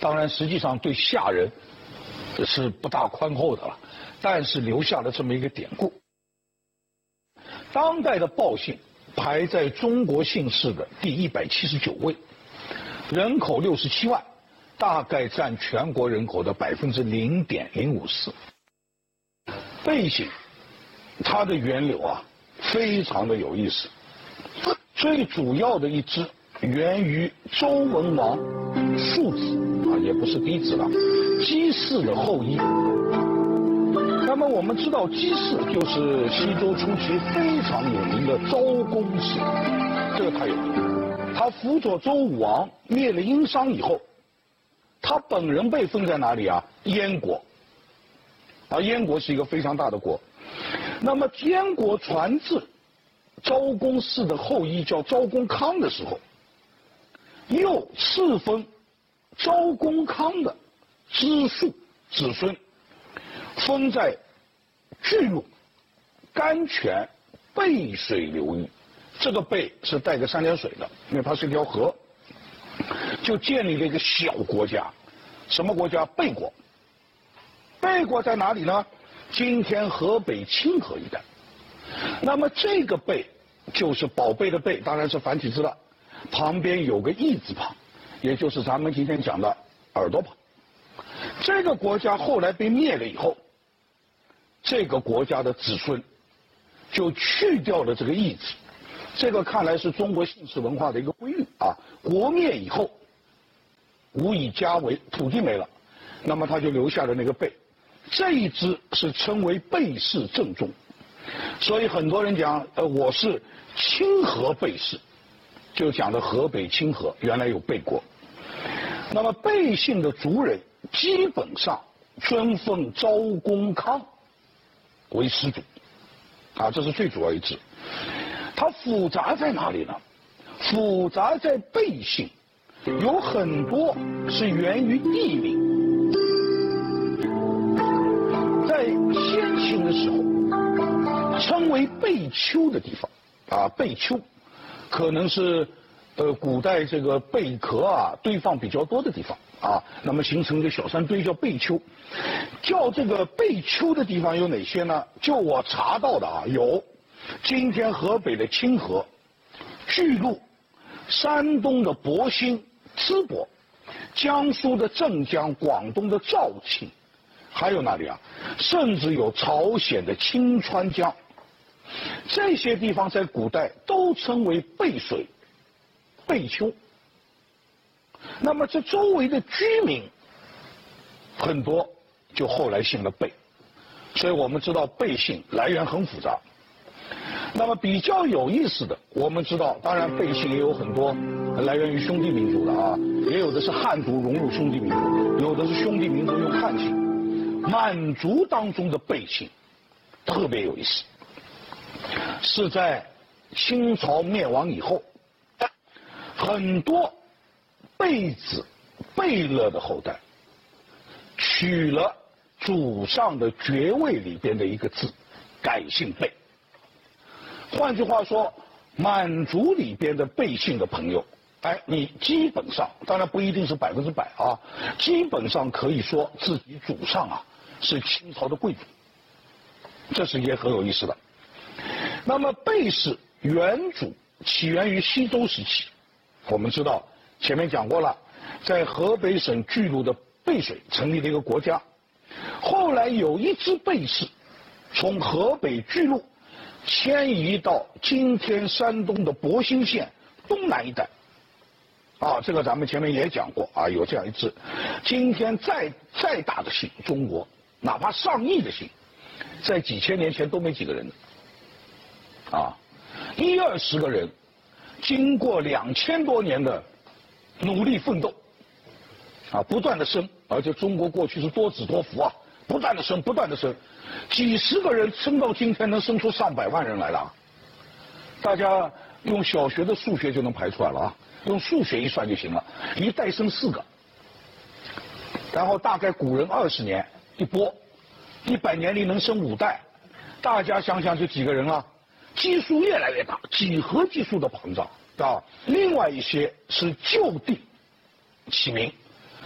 当然实际上对下人是不大宽厚的了，但是留下了这么一个典故。当代的报姓排在中国姓氏的第179位，人口67万，大概占全国人口的0.054%。贝姓它的源流啊非常的有意思，最主要的一支源于周文王庶子啊，也不是嫡子了，姬氏的后裔。那么我们知道姬氏就是西周初期非常有名的昭公氏，这个太有名了。他辅佐周武王灭了殷商以后，他本人被封在哪里啊？燕国。啊，燕国是一个非常大的国。那么燕国传至昭公氏的后裔叫昭公康的时候，又赐封昭公康的支庶子孙，封在巨鹿、甘泉、背水流域。这个背是带个3点水的，因为它是一条河，就建立了一个小国家。什么国家？贝国。贝国在哪里呢？今天河北清河一带。那么这个贝就是宝贝的贝，当然是繁体字了，旁边有个义字旁，也就是咱们今天讲的耳朵旁。这个国家后来被灭了以后，这个国家的子孙就去掉了这个义字。这个看来是中国姓氏文化的一个规律啊。国灭以后，无以家为，土地没了，那么他就留下了那个贝。这一支是称为贝氏正宗，所以很多人讲，我是清河贝氏，就讲的河北清河原来有贝国。那么贝姓的族人基本上尊奉昭公康为始祖，啊，这是最主要一支。它复杂在哪里呢？复杂在贝姓有很多是源于地名。在先秦的时候，称为贝丘的地方，啊，贝丘，可能是古代这个贝壳啊堆放比较多的地方啊，那么形成一个小山堆叫贝丘。叫这个贝丘的地方有哪些呢？就我查到的啊，有今天河北的清河、巨鹿、山东的博兴、淄博、江苏的镇江、广东的肇庆。还有哪里啊？甚至有朝鲜的清川江，这些地方在古代都称为贝水、贝丘。那么这周围的居民很多就后来姓了贝，所以我们知道贝姓来源很复杂。那么比较有意思的，我们知道，当然贝姓也有很多来源于兄弟民族的啊，也有的是汉族融入兄弟民族，有的是兄弟民族用汉姓。满族当中的贝姓特别有意思，是在清朝灭亡以后，很多贝子、贝勒的后代取了祖上的爵位里边的一个字，改姓贝。换句话说，满族里边的贝姓的朋友，哎，你基本上，当然不一定是100%啊，基本上可以说自己祖上啊是清朝的贵族，这是也很有意思的。那么贝氏原主起源于西周时期，我们知道前面讲过了，在河北省巨鹿的贝水成立了一个国家，后来有一支贝氏从河北巨鹿迁移到今天山东的博兴县东南一带。啊，这个咱们前面也讲过啊，有这样一支。今天再大的姓，中国哪怕上亿的姓，在几千年前都没几个人的，啊，10-20个人，经过2000多年的努力奋斗，啊，不断的生，而且中国过去是多子多福啊，不断的生，不断的生，几十个人生到今天能生出上百万人来了，大家用小学的数学就能排出来了啊。用数学一算就行了，一代生4个，然后大概古人20年一波，100年里能生5代，大家想想这几个人啊，基数越来越大，几何基数的膨胀啊。另外一些是就地起名，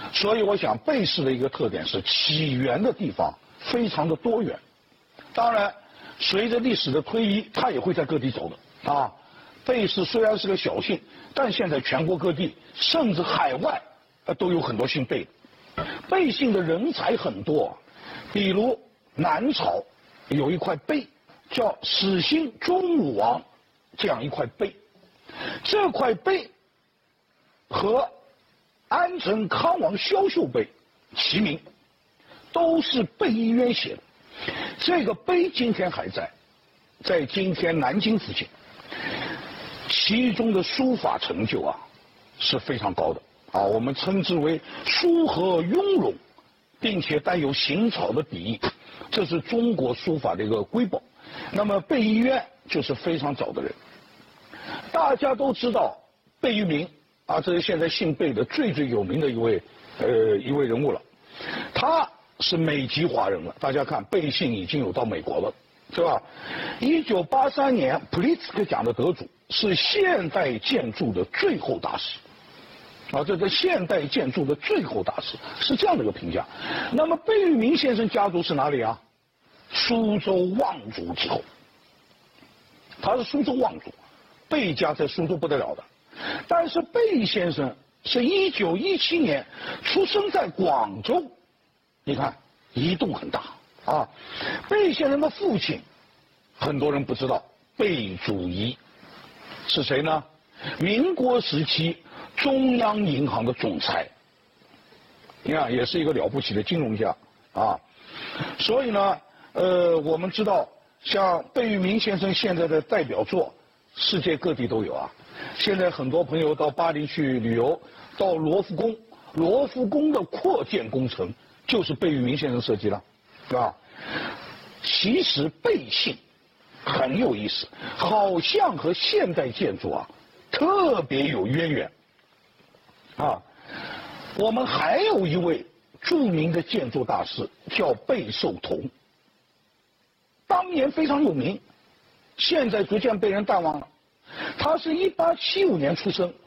所以我想贝氏的一个特点是起源的地方非常的多元。当然，随着历史的推移，它也会在各地走的啊。贝氏虽然是个小姓，但现在全国各地甚至海外都有很多姓贝的。贝姓的人才很多，比如南朝有一块碑叫始兴中武王这样一块碑，这块碑和安城康王萧秀碑齐名，都是贝一渊写的。这个碑今天还在今天南京附近，其中的书法成就啊是非常高的啊，我们称之为书和雍容，并且带有行草的笔意，这是中国书法的一个瑰宝。那么贝一渊就是非常早的人，大家都知道贝聿铭啊，这是现在姓贝的最有名的一位人物了，他是美籍华人了。大家看，贝姓已经有到美国了，是吧？1983年普利兹克奖的得主，是现代建筑的最后大师。啊，这个现代建筑的最后大师是这样的一个评价。那么贝聿铭先生家族是哪里啊？苏州望族之后，他是苏州望族，贝家在苏州不得了的。但是贝先生是1917年出生在广州，你看移动很大啊。贝先生的父亲很多人不知道，贝祖仪是谁呢？民国时期中央银行的总裁，你看也是一个了不起的金融家啊。所以呢，我们知道像贝聿铭先生现在的代表作，世界各地都有啊。现在很多朋友到巴黎去旅游，到罗浮宫，罗浮宫的扩建工程就是贝聿铭先生设计的，是吧？其实贝姓很有意思，好像和现代建筑啊特别有渊源啊。我们还有一位著名的建筑大师叫贝寿同，当年非常有名，现在逐渐被人淡忘了。他是1875年出生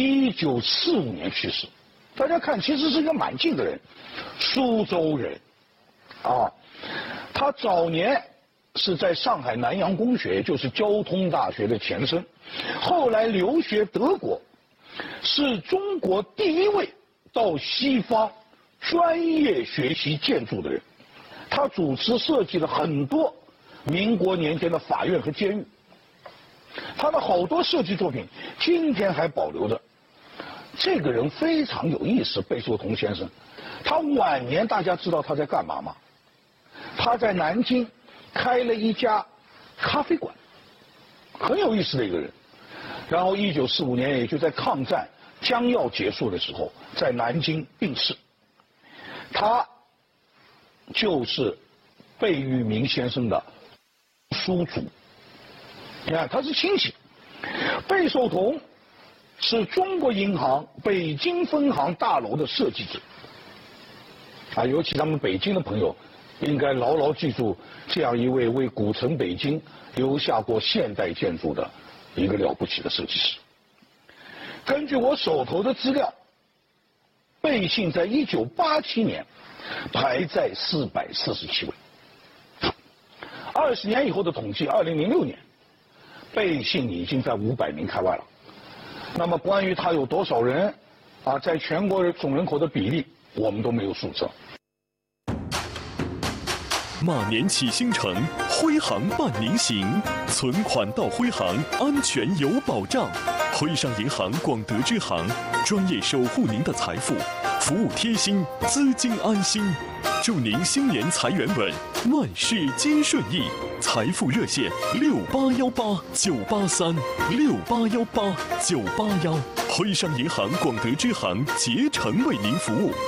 ，1945年去世。大家看，其实是一个蛮近的人，苏州人啊。他早年是在上海南洋公学，就是交通大学的前身，后来留学德国，是中国第一位到西方专业学习建筑的人。他主持设计了很多民国年间的法院和监狱，他的好多设计作品今天还保留着。这个人非常有意思，贝寿同先生。他晚年大家知道他在干嘛吗？他在南京开了一家咖啡馆，很有意思的一个人。然后1945年，也就在抗战将要结束的时候，在南京病逝。他就是贝聿铭先生的叔祖，你看他是亲戚。贝寿同是中国银行北京分行大楼的设计者啊，尤其咱们北京的朋友应该牢牢记住这样一位为古城北京留下过现代建筑的一个了不起的设计师。根据我手头的资料，贝姓在1987年排在447位。20年以后的统计，2006年，贝姓已经在500名开外了。那么关于他有多少人啊，在全国总人口的比例，我们都没有数字。 马年起新城，徽行伴您行，存款到徽行，安全有保障。徽商银行广德支行，专业守护您的财富，服务贴心，资金安心。祝您新年财源稳，万事皆顺意。财富热线6818-983，6818-981。徽商银行广德支行竭诚为您服务。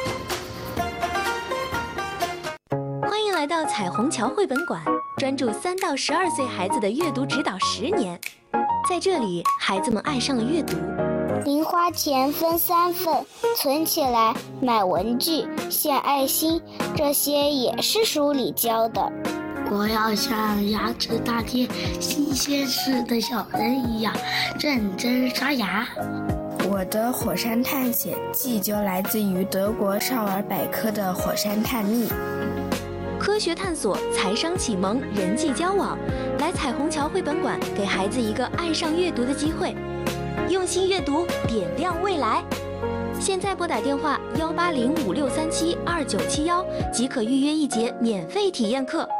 欢迎来到彩虹桥绘本馆，专注3到12岁孩子的阅读指导10年。在这里，孩子们爱上了阅读。 零花钱分3份，存起来买文具、献爱心，这些也是书里教的。 我要像牙齿大贴新鲜事的小人一样认真刷牙。 我的火山探险记就来自于德国少儿百科的火山探秘。 科学探索、财商启蒙、人际交往，来彩虹桥绘本馆给孩子一个爱上阅读的机会。用心阅读，点亮未来。现在拨打电话18056372971，即可预约1节免费体验课。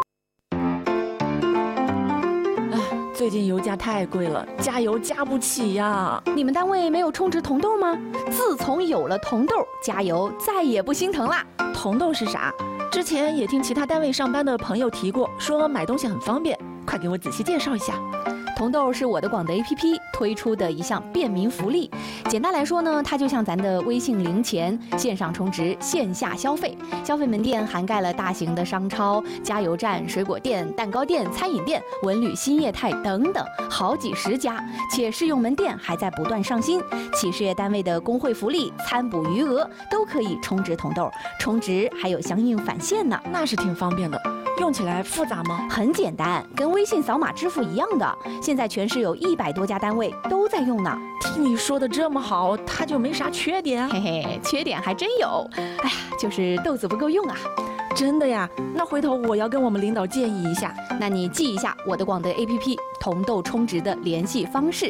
最近油价太贵了，加油加不起呀！ 你们单位没有充值铜豆吗？自从有了铜豆，加油再也不心疼啦。 铜豆是啥？之前也听其他单位上班的朋友提过，说买东西很方便，快给我仔细介绍一下。 铜豆是我的广德 APP 推出的一项便民福利。简单来说呢，它就像咱的微信零钱，线上充值，线下消费。消费门店涵盖了大型的商超、加油站、水果店、蛋糕店、餐饮店、文旅新业态等等，好几十家。且试用门店还在不断上新，企事业单位的工会福利、餐补余额都可以充值铜豆，充值还有相应返现呢。 那是挺方便的。用起来复杂吗？ 很简单，跟微信扫码支付一样的。现在全市有100多家单位都在用呢。 听你说的这么好，它就没啥缺点？ 嘿嘿，缺点还真有。哎呀，就是豆子不够用啊。 真的呀？那回头我要跟我们领导建议一下。 那你记一下我的广德 APP 铜豆充值的联系方式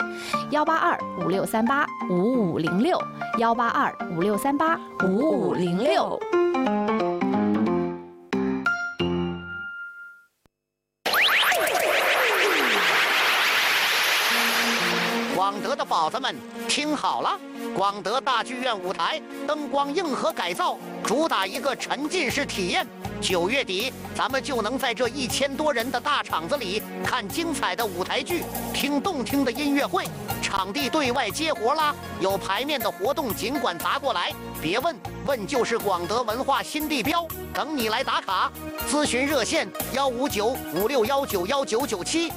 ：18256385506，18256385506。 广德的宝子们听好了，广德大剧院舞台灯光硬核改造，主打一个沉浸式体验。9月底，咱们就能在这1000多人的大场子里看精彩的舞台剧，听动听的音乐会。场地对外接活啦，有排面的活动尽管砸过来，别问，问就是广德文化新地标，等你来打卡。咨询热线15956191997。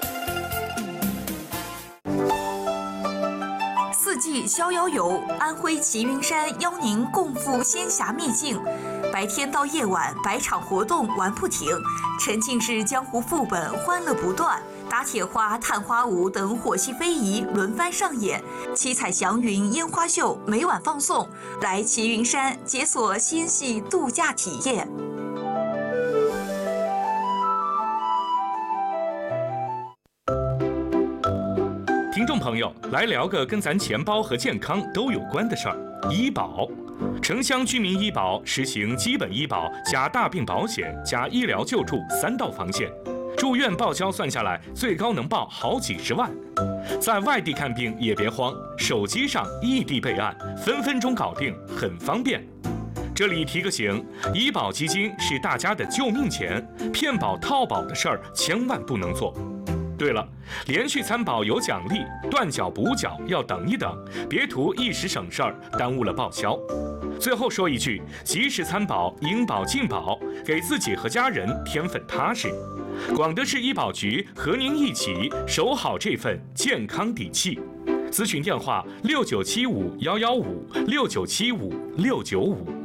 四季逍遥游，安徽齐云山邀您共赴仙侠秘境。白天到夜晚，百场活动玩不停，沉浸式江湖副本欢乐不断，打铁花、探花舞等火系非遗轮番上演，七彩祥云烟花秀每晚放送。来齐云山解锁仙系度假体验。 听众朋友，来聊个跟咱钱包和健康都有关的事儿——医保。城乡居民医保实行基本医保加大病保险加医疗救助3道防线，住院报销算下来最高能报好几十万。在外地看病也别慌，手机上异地备案，分分钟搞定，很方便。这里提个醒，医保基金是大家的救命钱，骗保套保的事儿千万不能做。对了，连续参保有奖励，断缴补缴要等一等，别图一时省事儿，耽误了报销。最后说一句，及时参保，应保尽保，给自己和家人添份踏实。广德市医保局和您一起守好这份健康底气。咨询电话：6975-115，6975-695。